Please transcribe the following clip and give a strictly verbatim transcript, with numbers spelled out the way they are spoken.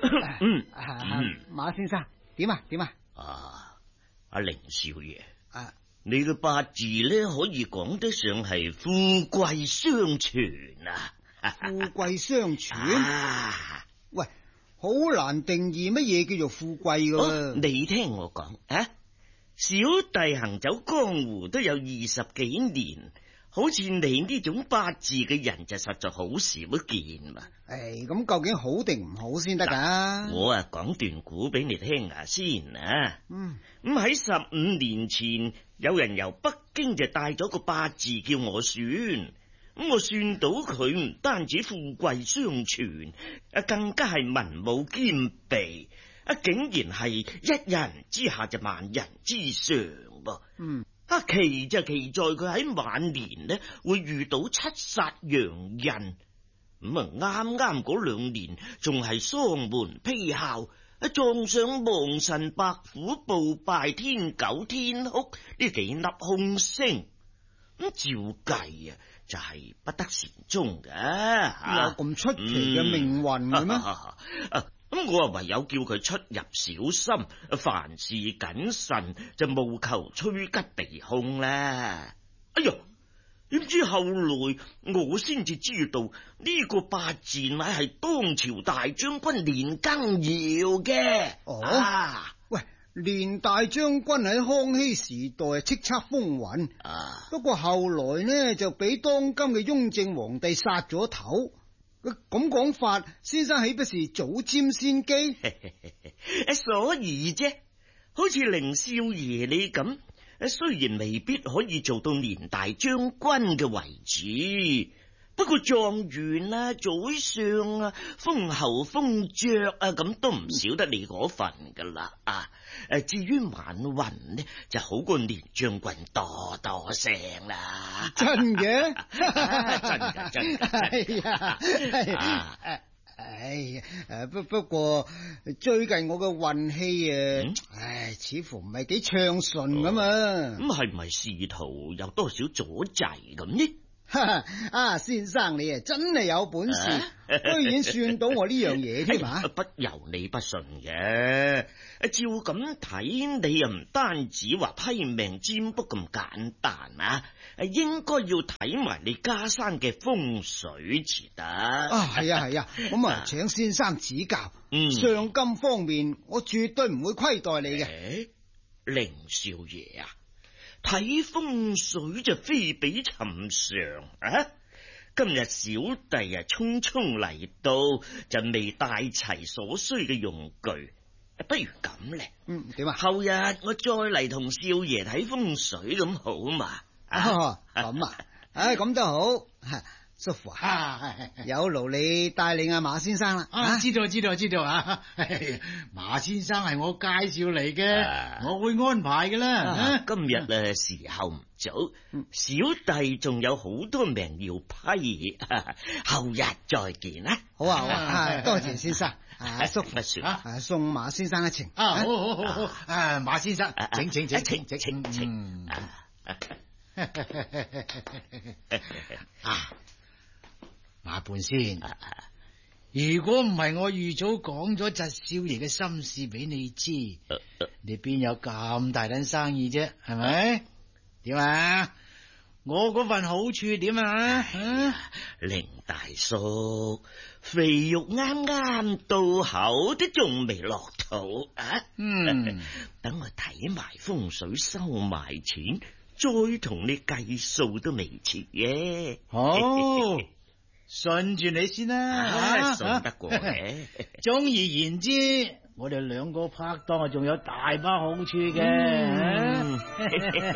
嗯， 馬先生，點啊？點啊？ 啊，阿凌少爺， 啊， 你嘅八字咧可以講得上係富貴雙全啊！ 富貴雙全？ 啊， 喂，好難定義乜嘢叫做富貴噶、 哦。你聽我講啊，小弟行走江湖都有二十幾年。好似你呢種八字嘅人就實在好少見嘛。 誒，咁究竟好定唔好先得噶？我啊講段古俾你聽下先啊。 嗯， 咁喺十五年前，有人由北京就帶咗個八字叫我算，咁我算到佢唔單止富貴雙全，啊更加係文武兼備，啊竟然係一人之下就萬人之上噃。 嗯。 啊，奇就奇在佢喺晚年呢會遇到七煞洋人，咁啊啱啱嗰兩年仲係喪門披孝，啊撞上亡神白虎暴敗天狗天哭呢幾粒凶星，咁照計啊就係、是、不得善終嘅。 有咁出奇嘅命運嘅咩？ 嗯咁我啊唯有叫佢出入小心，凡事謹慎，就務求趨吉避凶啦。哎喲，點知後來我先至知道呢個八字乃係當朝大將軍連更堯嘅。 哦， 啊、 喂，連大將軍喺康熙時代叱咤風雲，啊，不過後來呢就俾當今嘅雍正皇帝殺咗頭。咁講法，先生豈不是早沾先機？ 所以啫，好似凌少爺你咁，雖然未必可以做到連大將軍嘅位置，不過狀元啊、宰相啊、封侯封爵啊，咁都唔少得你嗰份噶啦啊！誒，至於晚運呢，就好過連將軍多多聲啦。 真嘅？ 真噶真噶！ 哎呀，誒，哎呀，誒，不不過最近我嘅運氣誒，唉，似乎唔係幾暢順咁啊。 咁係唔係仕途有多少阻滯咁呢？ 啊，先生你啊真係有本事，啊、居然算到我呢樣嘢添嘛？ 不由你不順嘅，照咁睇，你又唔單止話批命占卜咁簡單啊，應該要睇埋你家山嘅風水至得。 啊，係啊係啊，咁啊，請先生指教。嗯，上金方面，我絕對唔會虧待你嘅。 欸、凌少爺啊！睇風水就非比尋常啊！今日小弟啊匆匆嚟到，就未帶齊所需嘅用具，不如咁咧。 嗯，點啊？ 後日我再嚟同少爺睇風水咁好嘛？ 啊，咁啊，唉，咁都好。叔父啊，有勞你帶領阿馬先生啦。 啊，知道知道知道啊！馬先生係我介紹嚟嘅，啊、我會安排嘅啦。 啊、今日誒時候唔早，小弟仲有好多命要批，後日再見啦。 好啊好啊，多謝先生。啊，叔父啊，送馬先生一程。 啊，好好好好，啊，馬先生，請請請請請請請。啊！馬半仙，如果唔係我預早講咗侄少爺嘅心事俾你知，你邊有咁大單生意啫？係咪？點啊？我嗰份好處點啊？ 凌大叔，肥肉啱啱到口，都仲未落肚啊！嗯，等我睇埋風水，收埋錢，再同你計數都未遲嘅。 好。順住你先啦， 啊，信得過嘅。 總而言之，我哋兩個拍檔啊，仲有大把好處嘅。